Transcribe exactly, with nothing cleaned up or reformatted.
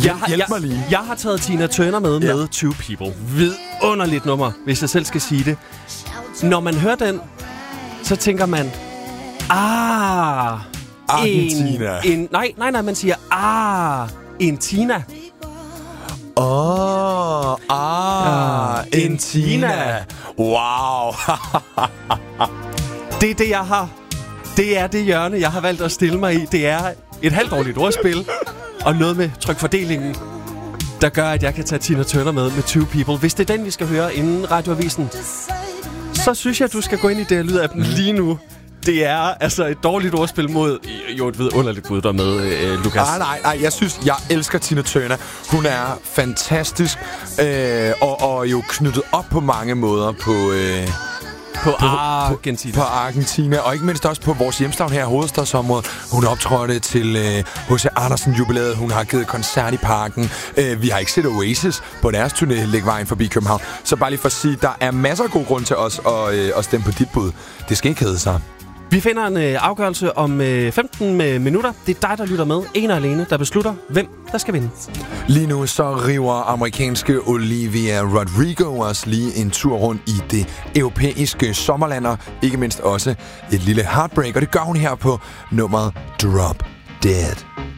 Jeg har, Hjælp jeg, mig lige. jeg har taget Tina Turner med ja. med Two People. Vidunderligt nummer, hvis jeg selv skal sige det. Når man hører den, så tænker man, ah, Argentina. En, en, nej, nej, nej, man siger, ah, en Tina. Åh, oh, ah, ja, en Tina. Wow. Det er det, jeg har. Det er det hjørne, jeg har valgt at stille mig i. Det er et halvdårligt ordspil, og noget med trykfordelingen, der gør, at jeg kan tage Tina Turner med med Two People. Hvis det er den, vi skal høre inden radioavisen, så synes jeg, at du skal gå ind i det her lydappen lige nu. Det er altså et dårligt ordspil mod jo et vidunderligt bud der med, øh, Lukas. Nej, nej, nej. Jeg synes, jeg elsker Tina Turner. Hun er fantastisk, øh, og, og jo knyttet op på mange måder på... Øh På Argentina. På, på Argentina, og ikke mindst også på vores hjemstavn her i hovedstadsområdet. Hun optrådte til øh, H C Andersen-jubilæet. Hun har givet koncert i Parken. Øh, vi har ikke set Oasis på deres turné lægge vejen forbi København. Så bare lige for at sige, der er masser af god grund til os at, øh, at stemme på dit bud. Det skal ikke hedde sig. Vi finder en øh, afgørelse om øh, femten øh, minutter. Det er dig, der lytter med. En og alene, der beslutter, hvem der skal vinde. Lige nu så river amerikanske Olivia Rodrigo os lige en tur rundt i det europæiske sommerland, og ikke mindst også et lille heartbreak. Og det gør hun her på nummeret Drop Dead.